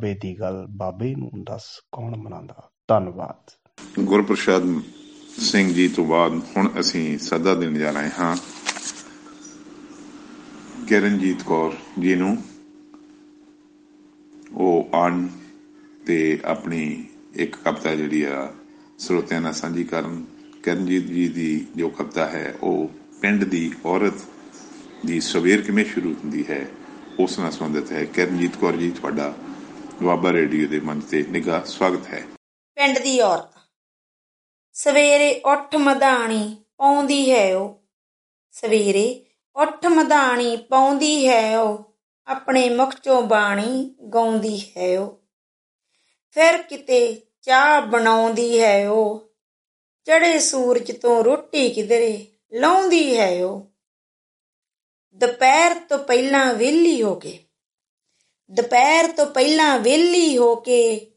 ਬਾਬੇ ਦੀ ਗੱਲ ਬਾਬੇ ਨੂੰ ਦੱਸ ਕੌਣ ਮਨਾਉਂਦਾ। ਧੰਨਵਾਦ। ਗੁਰਪ੍ਰਸਾਦ ਸਿੰਘ ਜੀ ਤੋਂ ਬਾਅਦ ਹੁਣ ਅਸੀਂ ਸੱਦਾ ਦੇਣ ਜਾ ਰਹੇ ਹਾਂ ਕਿਰਨਜੀਤ ਕੌਰ ਜੀ ਨੂੰ। ਉਹ ਆਉਣ ਤੇ ਆਪਣੀ ਇੱਕ ਕਵਿਤਾ ਜਿਹੜੀ ਆ ਸਰੋਤਿਆਂ ਨਾਲ ਸਾਂਝੀ ਕਰਨ। ਕਿਰਨਜੀਤ ਜੀ ਦੀ ਜੋ ਕਵਿਤਾ ਹੈ ਉਹ ਪਿੰਡ ਦੀ ਔਰਤ ਦੀ ਸਵੇਰ ਕਿਵੇਂ ਸ਼ੁਰੂ ਹੁੰਦੀ ਹੈ ਉਸ ਨਾਲ ਸੰਬੰਧਿਤ ਹੈ। ਕਿਰਨਜੀਤ ਕੌਰ ਜੀ, ਤੁਹਾਡਾ ਦੁਆਬਾ ਰੇਡੀਓ ਦੇ ਮੰਚ ਤੇ ਨਿੱਘਾ ਸਵਾਗਤ ਹੈ। ਪਿੰਡ ਦੀ ਔਰਤ। ਸਵੇਰੇ ਉੱਠ ਮਧਾਣੀ ਪਾਉਂਦੀ ਹੈ ਉਹ, ਸਵੇਰੇ ਉੱਠ ਮਧਾਣੀ ਪਾਉਂਦੀ ਹੈ ਉਹ, ਆਪਣੇ ਮੁਖ ਚੋਂ ਬਾਣੀ ਗਾਉਂਦੀ ਹੈ ਉਹ। ਫਿਰ ਕਿਤੇ ਚਾਹ ਬਣਾਉਂਦੀ ਹੈ ਉਹ, ਚੜ੍ਹੇ ਸੂਰਜ ਤੋਂ ਰੋਟੀ ਕਿਧਰੇ ਲਾਉਂਦੀ ਹੈ ਉਹ। ਦੁਪਹਿਰ ਤੋਂ ਪਹਿਲਾਂ ਵਿਹਲੀ ਹੋ ਕੇ, ਦੁਪਹਿਰ ਤੋਂ ਪਹਿਲਾਂ ਵਿਹਲੀ ਹੋ ਕੇ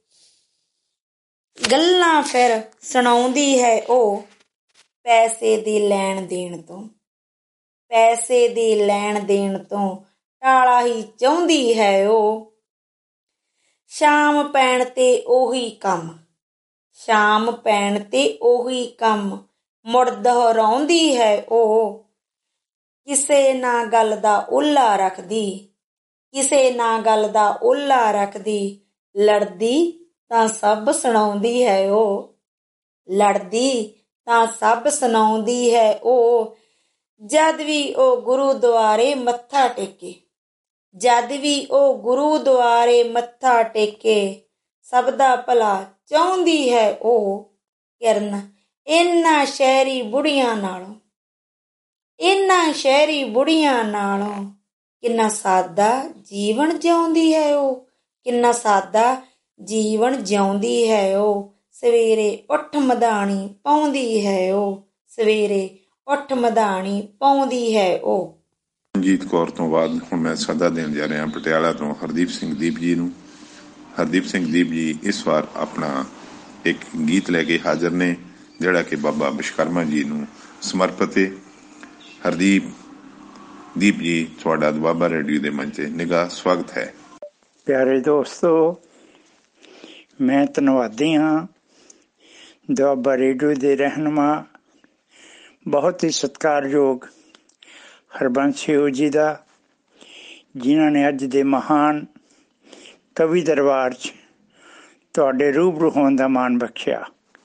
ਗੱਲਾਂ ਫਿਰ ਸੁਣਾਉਂਦੀ ਹੈ ਉਹ। ਪੈਸੇ ਦੇ ਲੈਣ ਦੇਣ ਤੋਂ, ਪੈਸੇ ਦੇ ਲੈਣ ਦੇਣ ਤੋਂ ਟਾਲਾ ਹੀ ਚਾਹੁੰਦੀ ਹੈ ਉਹ। ਸ਼ਾਮ ਪੈਣ ਤੇ ਉਹੀ ਕੰਮ, ਸ਼ਾਮ ਪੈਣ ਤੇ ਉਹੀ ਕੰਮ ਮੁੜ ਦੁਹਰਾਉਂਦੀ ਹੈ ਉਹ। ਕਿਸੇ ਨਾ ਗੱਲ ਦਾ ਓਹਲਾ ਰੱਖਦੀ, ਕਿਸੇ ਨਾ ਗੱਲ ਦਾ ਓਹਲਾ ਰੱਖਦੀ, ਲੜਦੀ ਤਾਂ ਸਭ ਸੁਣਾਉਂਦੀ ਹੈ ਉਹ, ਲੜਦੀ ਤਾਂ ਸਭ ਸੁਣਾਉਂਦੀ ਹੈ ਉਹ। ਜਦ ਵੀ ਉਹ ਗੁਰੂਦੁਆਰੇ ਮੱਥਾ ਟੇਕੇ, ਜਦ ਵੀ ਉਹ ਗੁਰੂਦੁਆਰੇ ਮੱਥਾ ਟੇਕੇ, ਸਭ ਦਾ ਭਲਾ ਚਾਹੁੰਦੀ ਹੈ ਉਹ। ਕਿਰਨ ਇਹਨਾਂ ਸ਼ਹਿਰੀ ਬੁੜੀਆਂ ਨਾਲੋਂ, ਇਹਨਾਂ ਸ਼ਹਿਰੀ ਬੁੜੀਆਂ ਨਾਲੋਂ ਕਿੰਨਾ ਸਾਦਾ ਜੀਵਨ ਜਿਉਂਦੀ ਹੈ ਉਹ, ਕਿੰਨਾ ਸਾਦਾ ਜੀਵਨ ਜਿਉਂਦੀ ਹੈ ਉਹ। ਸਵੇਰੇ ਉੱਠ ਮਧਾਣੀ ਪਾਉਂਦੀ ਹੈ ਉਹ, ਸਵੇਰੇ ਉੱਠ ਮਧਾਣੀ ਪਾਉਂਦੀ ਹੈ ਉਹ। ਰਣਜੀਤ ਕੌਰ ਤੋਂ ਬਾਅਦ ਹੁਣ ਮੈਂ ਸੱਦਾ ਦੇਣ ਜਾ ਰਿਹਾ ਪਟਿਆਲਾ ਤੋਂ ਹਰਦੀਪ ਸਿੰਘ ਦੀਪ ਜੀ ਨੂੰ। ਹਰਦੀਪ ਸਿੰਘ ਦੀਪ ਜੀ ਇਸ ਵਾਰ ਆਪਣਾ ਇੱਕ ਗੀਤ ਲੈ ਕੇ ਹਾਜ਼ਰ ਨੇ ਜਿਹੜਾ ਕਿ ਬਾਬਾ ਵਿਸ਼ਵਕਰਮਾ ਜੀ ਨੂੰ ਸਮਰਪਿਤ ਹੈ। ਹਰਦੀਪ ਦੀਪ ਜੀ, ਤੁਹਾਡਾ ਦੁਆਬਾ ਰੇਡੀਓ ਦੇ ਮੰਚ ਤੇ ਨਿੱਘਾ ਸਵਾਗਤ ਹੈ। ਪਿਆਰੇ ਦੋਸਤੋ, ਮੈਂ ਧੰਨਵਾਦੀ ਹਾਂ ਦੁਆਬਾ ਰੇਡੀਓ ਦੇ ਰਹਿਨੁਮਾ ਬਹੁਤ ਹੀ ਸਤਿਕਾਰਯੋਗ ਹਰਬੰਸ ਸਿੰਘ ਜੀ ਦਾ, ਜਿਨ੍ਹਾਂ ਨੇ ਅੱਜ ਦੇ ਮਹਾਨ ਕਵੀ ਦਰਬਾਰ 'ਚ ਤੁਹਾਡੇ ਰੂਬਰੂ ਹੋਣ ਦਾ ਮਾਣ ਬਖਸ਼ਿਆ।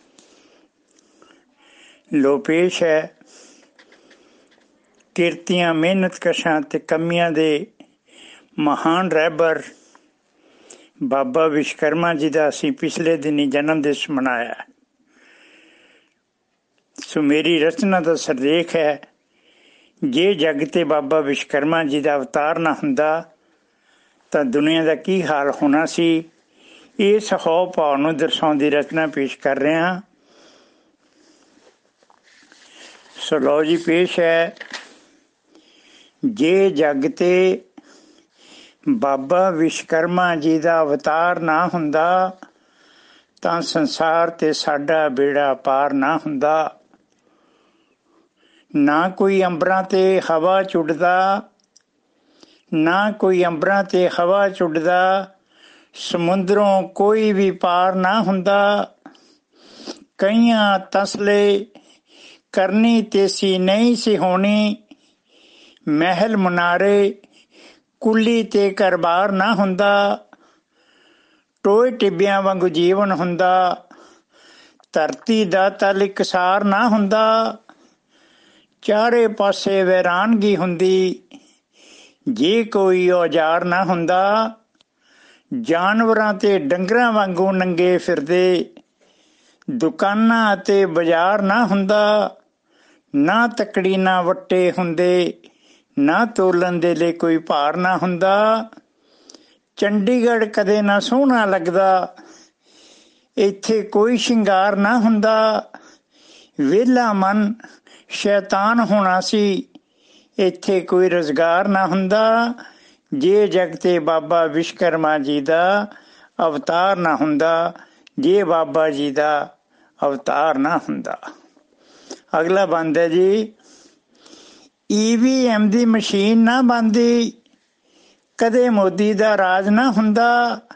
ਲੋ ਪੇਸ਼ ਹੈ ਕਿਰਤੀਆਂ ਮਿਹਨਤ ਕਸ਼ਾਂ ਤੇ ਕਮੀਆਂ ਦੇ ਮਹਾਨ ਰਹਿਬਰ ਬਾਬਾ ਵਿਸ਼ਵਕਰਮਾ ਜੀ ਦਾ ਅਸੀਂ ਪਿਛਲੇ ਦਿਨੀ ਜਨਮ ਦਿਵਸ ਮਨਾਇਆ। ਸੋ ਮੇਰੀ ਰਚਨਾ ਦਾ ਸਰਲੇਖ ਹੈ, ਜੇ ਜੱਗ ਤੇ ਬਾਬਾ ਵਿਸ਼ਵਕਰਮਾ ਜੀ ਦਾ ਅਵਤਾਰ ਨਾ ਹੁੰਦਾ ਤਾਂ ਦੁਨੀਆ ਦਾ ਕੀ ਹਾਲ ਹੋਣਾ ਸੀ। ਇਸ ਹਉ ਭਾਵ ਨੂੰ ਦਰਸਾਉਂਦੀ ਰਚਨਾ ਪੇਸ਼ ਕਰ ਰਿਹਾ। ਸੋ ਲਓ ਜੀ, ਪੇਸ਼ ਹੈ। ਜੇ ਜੱਗ ਤੇ ਬਾਬਾ ਵਿਸ਼ਵਕਰਮਾ ਜੀ ਦਾ ਅਵਤਾਰ ਨਾ ਹੁੰਦਾ ਤਾਂ ਸੰਸਾਰ ਤੇ ਸਾਡਾ ਬੇੜਾ ਪਾਰ ਨਾ ਹੁੰਦਾ। ਨਾ ਕੋਈ ਅੰਬਰਾਂ ਤੇ ਹਵਾ ਚੁੱਡਦਾ, ਨਾ ਕੋਈ ਅੰਬਰਾਂ ਤੇ ਹਵਾ ਚੁੱਡਦਾ, ਸਮੁੰਦਰੋਂ ਕੋਈ ਵੀ ਪਾਰ ਨਾ ਹੁੰਦਾ। ਕਈਆਂ ਤਸਲੇ ਕਰਨੀ ਤੇਸੀ ਨਹੀਂ ਸੀ ਹੋਣੀ, ਮਹਿਲ ਮੁਨਾਰੇ ਕੁੱਲੀ ਤੇ ਘਰ-ਬਾਰ ਨਾ ਹੁੰਦਾ। ਟੋਏ ਟਿੱਬਿਆਂ ਵਾਂਗੂ ਜੀਵਨ ਹੁੰਦਾ, ਧਰਤੀ ਦਾ ਤਲ ਇਕਸਾਰ ਨਾ ਹੁੰਦਾ। ਚਾਰੇ ਪਾਸੇ ਵੈਰਾਨਗੀ ਹੁੰਦੀ, ਜੇ ਕੋਈ ਔਜ਼ਾਰ ਨਾ ਹੁੰਦਾ। ਜਾਨਵਰਾਂ ਤੇ ਡੰਗਰਾਂ ਵਾਂਗੂ ਨੰਗੇ ਫਿਰਦੇ, ਦੁਕਾਨਾਂ ਅਤੇ ਬਾਜ਼ਾਰ ਨਾ ਹੁੰਦਾ। ਨਾ ਤੱਕੜੀ ਨਾ ਵੱਟੇ ਹੁੰਦੇ, ਨਾ ਤੋਲਣ ਦੇ ਲਈ ਕੋਈ ਭਾਰ ਨਾ ਹੁੰਦਾ। ਚੰਡੀਗੜ੍ਹ ਕਦੇ ਨਾ ਸੋਹਣਾ ਲੱਗਦਾ, ਇੱਥੇ ਕੋਈ ਸ਼ਿੰਗਾਰ ਨਾ ਹੁੰਦਾ। ਵਿਹਲਾ ਮਨ ਸ਼ੈਤਾਨ ਹੋਣਾ ਸੀ, ਇੱਥੇ ਕੋਈ ਰੁਜ਼ਗਾਰ ਨਾ ਹੁੰਦਾ। ਜੇ ਜਗ ਤੇ ਬਾਬਾ ਵਿਸ਼ਵਕਰਮਾ ਜੀ ਦਾ ਅਵਤਾਰ ਨਾ ਹੁੰਦਾ, ਜੇ ਬਾਬਾ ਜੀ ਦਾ ਅਵਤਾਰ ਨਾ ਹੁੰਦਾ। ਅਗਲਾ ਬੰਦ ਹੈ ਜੀ। EVM ਦੀ ਮਸ਼ੀਨ ਨਾ ਬਣਦੀ, ਕਦੇ ਮੋਦੀ ਦਾ ਰਾਜ ਨਾ ਹੁੰਦਾ।